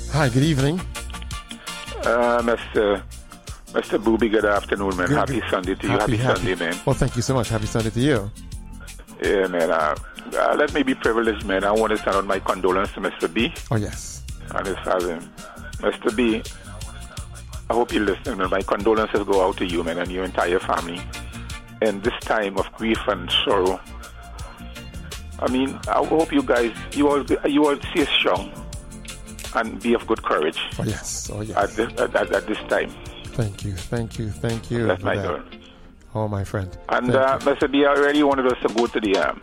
Hi, good evening. Mr. Booby, good afternoon, man. Happy Sunday to you. Happy Sunday, man. Well, thank you so much. Happy Sunday to you. Yeah, man. Let me be privileged, man. I want to send out my condolences to Mr. B. Oh, yes. And his father. Mr. B, I hope you listen, man. My condolences go out to you, man, and your entire family. In this time of grief and sorrow, I mean, I hope you guys, you all stay strong and be of good courage. Oh, yes. Oh, yes. At this time. Thank you. That's my girl. Oh, my friend. And Mr. B, I really wanted us to go to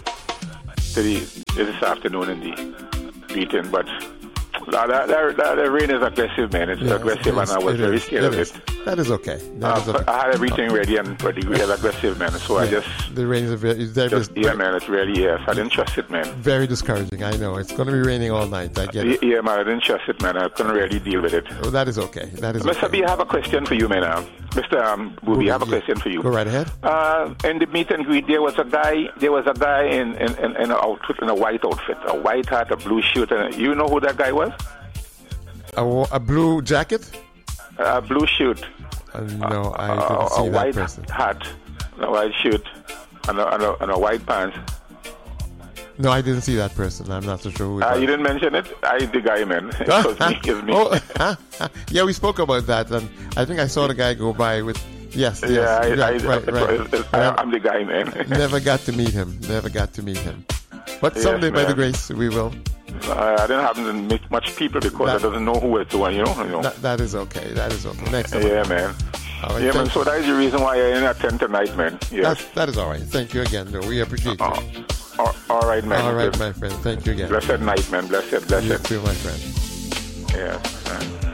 this afternoon in the meeting, but the rain is aggressive, man. It's aggressive, and I was very scared of it. That is okay. I had everything ready and pretty real aggressive, man. So I just... The rain is very... man, it really is. I didn't trust it, man. Very discouraging, I know. It's going to be raining all night, I get it. Yeah, man, I didn't trust it, man. I couldn't really deal with it. Oh, that is okay. Mr. B, I have a question for you, man. Mr. Booby, I have a question for you. Go right ahead. In the meet and greet, there was a guy in an outfit, in a white outfit, a white hat, a blue shirt. You know who that guy was? A blue jacket? A blue shirt. No, I didn't see that person. A white hat, a white shirt, and a white pants. No, I didn't see that person. I'm not so sure who it was. You didn't mention it? The guy, man. It was me. Oh, yeah, we spoke about that, and I think I saw the guy go by with... Yes. Yeah, right. I'm the guy, man. Never got to meet him. But someday, by the grace, we will. I didn't happen to meet much people because I doesn't know who it's one, you know. That is okay. Next time. Yeah, man. Right, yeah, man. So that is the reason why I didn't attend tonight, man. Yes. That is all right. Thank you again, though. We appreciate you. All right, man. All right, my friend. Thank you again. Blessed night, man. Blessed. You too, my friend. Yes, man.